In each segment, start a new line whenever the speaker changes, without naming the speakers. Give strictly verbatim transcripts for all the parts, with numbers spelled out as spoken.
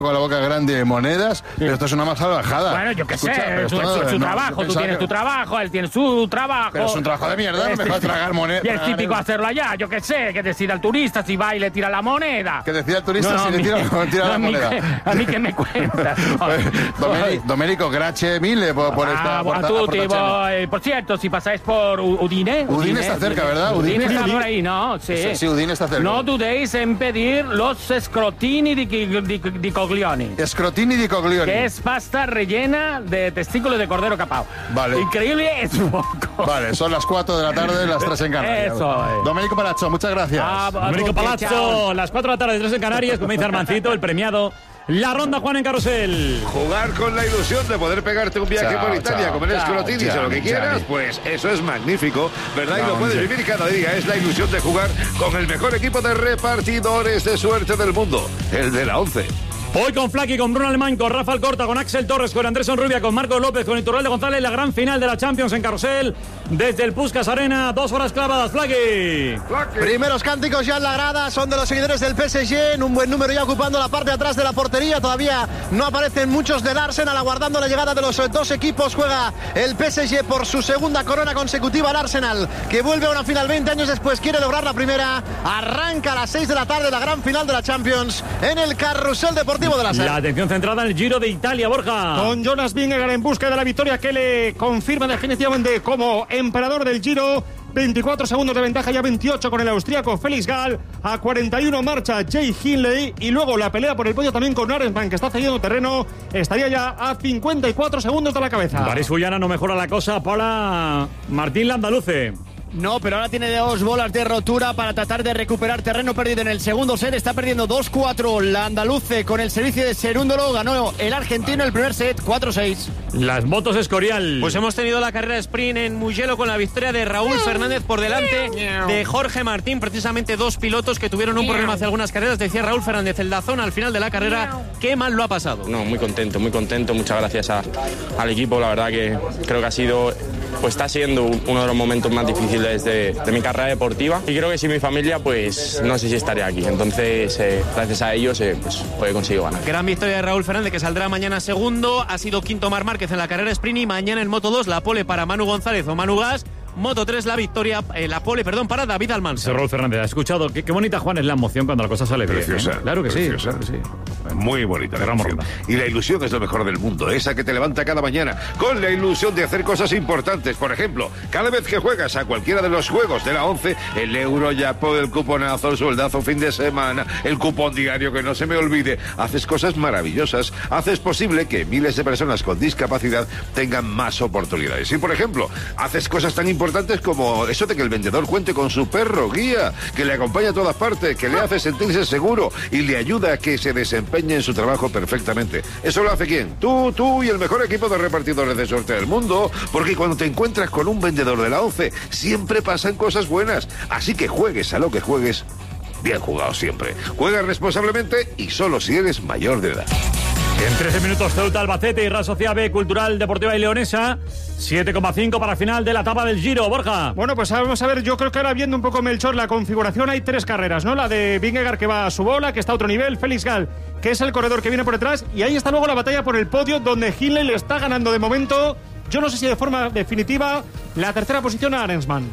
con la boca grande de monedas, sí. Pero esto es una más salvajada.
Bueno, yo qué sé, es su no, trabajo, tú tienes que... tu trabajo, él tiene su trabajo.
Pero es un trabajo de mierda, no me va a tragar moneda.
Y es típico hacerlo allá, yo qué sé, que decida el turista si va y le tira la moneda.
Que decida el turista no, no, si le tira, mí, tira no, la moneda.
Que, a mí que me cuentas.
Domenico, Domenico, grazie mille por, por esta
ah, buona tutti, voy. Por cierto, si pasáis por Udine...
Udine, Udine está cerca, ¿verdad?
Udine, Udine está por ahí, ¿no? Sí.
Sí, sí, Udine está cerca.
No dudéis en pedir los scrotini di, di, di, di Coglioni.
Scrotini di Coglioni.
Que es pasta rellena de testículos de cordero capao.
Vale.
Increíble, es poco.
Vale, son las cuatro de la tarde, las tres en Canarias.
Eso es.
Domenico Palazzo, muchas gracias.
Ah, Domenico Palazzo, las cuatro de la tarde, tres en Canarias, como dice Armancito, el premiado. La ronda, Juan, en carrusel.
Jugar con la ilusión de poder pegarte un viaje chao, por Italia, chao, comer escrotinis o lo que quieras, chao. Pues eso es magnífico, ¿verdad? No, y lo puedes hombre. vivir cada día. Es la ilusión de jugar con el mejor equipo de repartidores de suerte del mundo, el de la ONCE.
Hoy con Flaky, con Bruno Alemán, con Rafa Alcorta, con Axel Torres, con Andrés Onrubia, con Marcos López, con Iturralde González, la gran final de la Champions en carrusel desde el Puskás Arena, dos horas clavadas. Flaky.
Flaky. Primeros cánticos ya en la grada, son de los seguidores del P S G, en un buen número ya ocupando la parte de atrás de la portería. Todavía no aparecen muchos del Arsenal, aguardando la llegada de los dos equipos. Juega el P S G por su segunda corona consecutiva. El Arsenal, que vuelve a una final veinte años después, quiere lograr la primera. Arranca a las seis de la tarde la gran final de la Champions en el carrusel deportivo. De la,
la atención centrada en el Giro de Italia, Borja.
Con Jonas Vingegaard en busca de la victoria que le confirma definitivamente como emperador del Giro. veinticuatro segundos de ventaja, ya veintiocho con el austríaco Felix Gall. A cuarenta y uno marcha Jay Hindley. Y luego la pelea por el podio también con Arensman, que está cediendo terreno. Estaría ya a cincuenta y cuatro segundos de la cabeza.
París Fullana no mejora la cosa para Martín Landaluce.
No, pero ahora tiene dos bolas de rotura para tratar de recuperar terreno perdido en el segundo set. Está perdiendo dos cuatro la andaluce con el servicio de Serúndolo. Ganó el argentino el primer set, cuatro seis.
Las motos Escorial.
Pues hemos tenido la carrera sprint en Mugello con la victoria de Raúl Fernández por delante de Jorge Martín. Precisamente dos pilotos que tuvieron un problema hace algunas carreras. Decía Raúl Fernández, el Dazón al final de la carrera, qué mal lo ha pasado.
No, muy contento, muy contento. Muchas gracias a, al equipo. La verdad que creo que ha sido, pues está siendo uno de los momentos más difíciles de, de mi carrera deportiva. Y creo que sin mi familia, pues no sé si estaría aquí. Entonces, eh, gracias a ellos, eh, pues, pues he conseguido ganar.
Gran victoria de Raúl Fernández, que saldrá mañana segundo. Ha sido quinto Marc Márquez en la carrera sprint y mañana en Moto dos la pole para Manu González o Manu Gas. Moto tres la victoria, eh, la pole, perdón, para David Almansa.
Raúl Fernández, ¿has escuchado? Qué, qué bonita, Juan, es la emoción cuando la cosa sale bien.
Preciosa.
¿eh? Claro que
preciosa.
sí. Claro que sí.
Muy bonita la emoción. Y la ilusión es lo mejor del mundo, esa que te levanta cada mañana con la ilusión de hacer cosas importantes. Por ejemplo, cada vez que juegas a cualquiera de los juegos de la ONCE, el euro, yapo, el cuponazo, el sueldazo, fin de semana, el cupón diario, que no se me olvide, haces cosas maravillosas, haces posible que miles de personas con discapacidad tengan más oportunidades. Y, por ejemplo, haces cosas tan importantes como eso de que el vendedor cuente con su perro guía, que le acompaña a todas partes, que le hace sentirse seguro y le ayuda a que se desempeñe en su trabajo perfectamente. ¿Eso lo hace quién? Tú, tú y el mejor equipo de repartidores de suerte del mundo, porque cuando te encuentras con un vendedor de la ONCE, siempre pasan cosas buenas. Así que juegues a lo que juegues, bien jugado siempre. Juega responsablemente y solo si eres mayor de edad.
En trece minutos, Ceuta, Albacete y Real Sociedad B, Cultural, Deportiva y Leonesa. siete coma cinco para final de la etapa del Giro, Borja.
Bueno, pues vamos a ver, yo creo que ahora viendo un poco, Melchor, la configuración, hay tres carreras, ¿no? La de Vingegaard, que va a su bola, que está a otro nivel, Felix Gall, que es el corredor que viene por detrás, y ahí está luego la batalla por el podio, donde Hindley le está ganando de momento, yo no sé si de forma definitiva, la tercera posición a Arensman.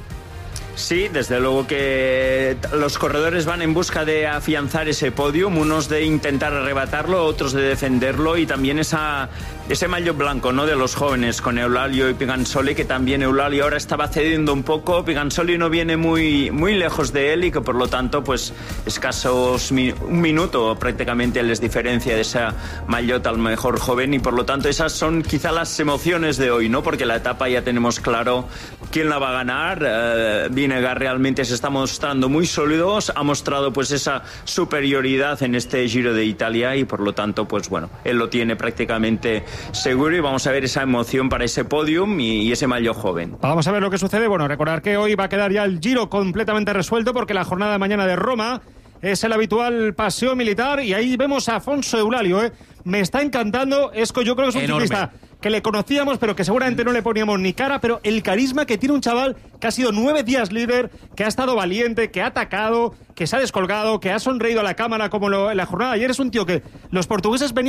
Sí, desde luego que los corredores van en busca de afianzar ese podium, unos de intentar arrebatarlo, otros de defenderlo, y también esa, ese maillot blanco, ¿no?, de los jóvenes con Eulálio y Pigansoli, que también Eulálio ahora estaba cediendo un poco, Pigansoli no viene muy, muy lejos de él y que por lo tanto pues escasos mi, un minuto prácticamente les diferencia de esa maillot al mejor joven, y por lo tanto esas son quizá las emociones de hoy, ¿no?, porque la etapa ya tenemos claro quién la va a ganar. eh, Vingegaard realmente se está mostrando muy sólido, ha mostrado pues esa superioridad en este Giro de Italia y por lo tanto pues bueno, él lo tiene prácticamente seguro y vamos a ver esa emoción para ese podium y, y ese maillot joven.
Vamos a ver lo que sucede. Bueno, recordar que hoy va a quedar ya el Giro completamente resuelto porque la jornada de mañana de Roma es el habitual paseo militar y ahí vemos a Afonso Eulálio, ¿eh? Me está encantando, Esco, yo creo que es un
Enorme.
ciclista que le conocíamos, pero que seguramente no le poníamos ni cara, pero el carisma que tiene un chaval que ha sido nueve días líder, que ha estado valiente, que ha atacado, que se ha descolgado, que ha sonreído a la cámara como lo, en la jornada de ayer. Es un tío que los portugueses venían